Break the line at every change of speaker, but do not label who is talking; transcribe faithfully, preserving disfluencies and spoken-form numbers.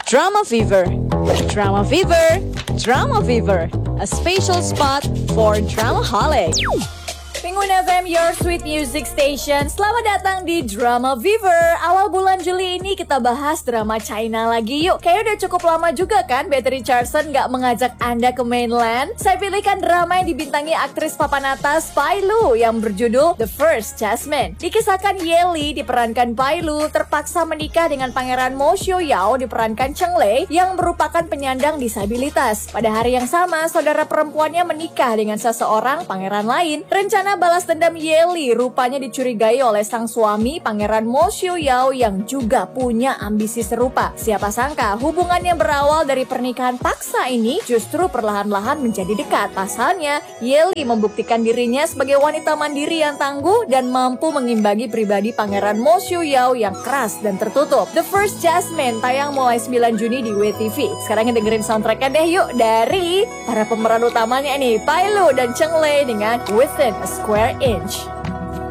Drama Fever, Drama Fever, Drama Fever, a special spot for Dramaholic. Pengguna F M, your sweet music station. Selamat datang di Drama Fever. Awal bulan Juli ini kita bahas drama China lagi yuk. Kayaknya udah cukup lama juga kan Betty Richardson gak mengajak Anda ke mainland. Saya pilihkan drama yang dibintangi aktris papan atas Pai Lu yang berjudul The First Jasmine. Dikisahkan Ye Li diperankan Pai Lu terpaksa menikah dengan pangeran Mo Xiu Yao diperankan Cheng Lei yang merupakan penyandang disabilitas. Pada hari yang sama, saudara perempuannya menikah dengan seseorang pangeran lain. Rencana balas dendam Ye Li rupanya dicurigai oleh sang suami pangeran Mo Xiu Yao yang juga punya ambisi serupa. Siapa sangka hubungan yang berawal dari pernikahan paksa ini justru perlahan-lahan menjadi dekat. Pasalnya, Ye Li membuktikan dirinya sebagai wanita mandiri yang tangguh dan mampu mengimbangi pribadi pangeran Mo Xiu Yao yang keras dan tertutup. The First Jasmine tayang mulai sembilan Juni di W T V. Sekarang dengerin soundtracknya deh yuk dari para pemeran utamanya nih, Pai Lu dan Cheng Lei dengan Within a Square Inch.